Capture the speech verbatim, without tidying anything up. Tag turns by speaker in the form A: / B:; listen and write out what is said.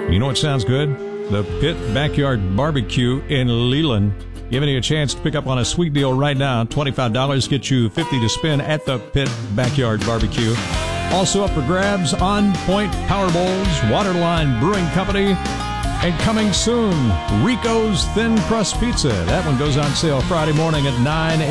A: You know what sounds good? The Pit Backyard Barbecue in Leland. Giving you a chance to pick up on a sweet deal right now. twenty-five dollars gets you fifty to spin at the Pit Backyard Barbecue. Also up for grabs, On Point Power Bowls, Waterline Brewing Company, and coming soon, Rico's Thin Crust Pizza. That one goes on sale Friday morning at nine